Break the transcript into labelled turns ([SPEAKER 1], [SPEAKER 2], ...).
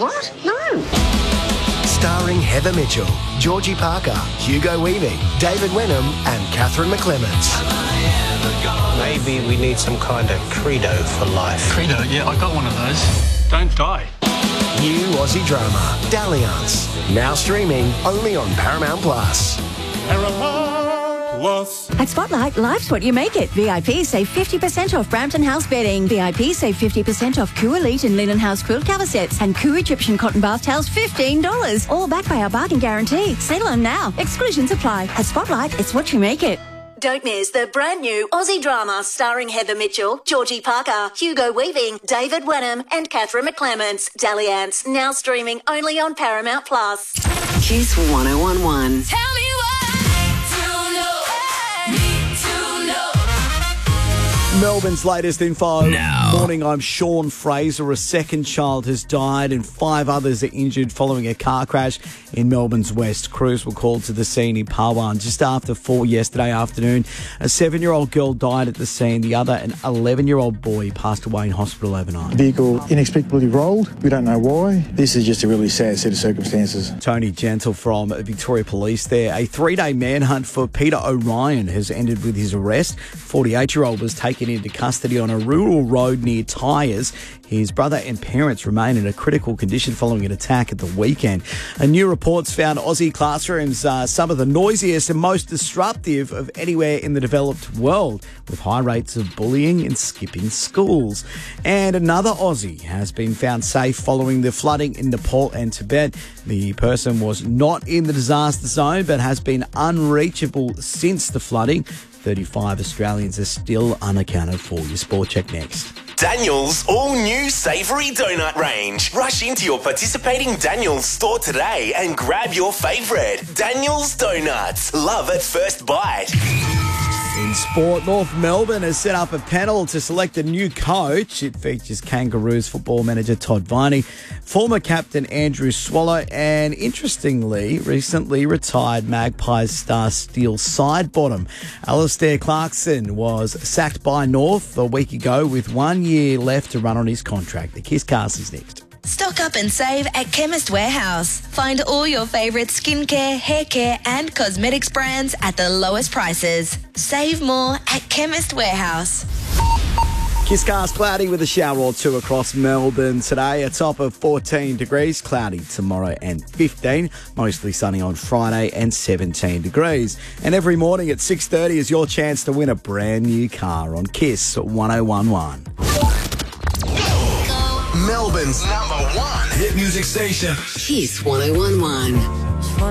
[SPEAKER 1] What? No.
[SPEAKER 2] Starring Heather Mitchell, Georgie Parker, Hugo Weaving, David Wenham and Catherine McClements.
[SPEAKER 3] Maybe we need some kind of credo for life.
[SPEAKER 4] Credo? Yeah, I got one of those. Don't die.
[SPEAKER 2] New Aussie drama, Dalliance. Now streaming only on Paramount Plus.
[SPEAKER 5] At Spotlight, life's what you make it. VIP save 50% off Brampton House bedding. VIP save 50% off Koo Elite and Linen House quilt cover sets. And Koo Egyptian cotton bath towels, $15. All backed by our bargain guarantee. Settle on now. Exclusions apply. At Spotlight, it's what you make it.
[SPEAKER 6] Don't miss the brand new Aussie drama starring Heather Mitchell, Georgie Parker, Hugo Weaving, David Wenham and Catherine McClements. Dalliance, now streaming only on Paramount Plus.
[SPEAKER 1] Kiss 1011.
[SPEAKER 7] Tell me what to know. Need to know.
[SPEAKER 8] Melbourne's latest info.
[SPEAKER 9] Now.
[SPEAKER 8] Morning, I'm Sean Fraser. A second child has died and 5 others are injured following a car crash in Melbourne's west. Crews were called to the scene in Parwan just after 4 yesterday afternoon. A 7-year-old girl died at the scene. The other, an 11-year-old boy, passed away in hospital overnight.
[SPEAKER 10] Vehicle inexplicably rolled. We don't know why. This is just a really sad set of circumstances.
[SPEAKER 8] Tony Gentle from Victoria Police there. A 3-day manhunt for Peter O'Ryan has ended with his arrest. 48-year-old was taken into custody on a rural road near Tyres. His brother and parents remain in a critical condition following an attack at the weekend. A new report's found Aussie classrooms some of the noisiest and most disruptive of anywhere in the developed world, with high rates of bullying and skipping schools. And another Aussie has been found safe following the flooding in Nepal and Tibet. The person was not in the disaster zone but has been unreachable since the flooding. 35 Australians are still unaccounted for. Your Sport Check next.
[SPEAKER 11] Daniel's all-new savoury donut range. Rush into your participating Daniel's store today and grab your favourite. Daniel's Donuts. Love at first bite.
[SPEAKER 8] In sport, North Melbourne has set up a panel to select a new coach. It features Kangaroos football manager Todd Viney, former captain Andrew Swallow, and interestingly, recently retired Magpies star Steele Sidebottom. Alistair Clarkson was sacked by North a week ago with 1 year left to run on his contract. The Kiss Cast is next.
[SPEAKER 7] Stock up and save at Chemist Warehouse. Find all your favourite skincare, hair care and cosmetics brands at the lowest prices. Save more at Chemist Warehouse.
[SPEAKER 8] Kisscast cloudy with a shower or two across Melbourne today. A top of 14 degrees, cloudy tomorrow and 15. Mostly sunny on Friday and 17 degrees. And every morning at 6:30 is your chance to win a brand new car on Kiss 1011.
[SPEAKER 11] Melbourne's #1
[SPEAKER 9] hit music station.
[SPEAKER 1] Kiss 1011.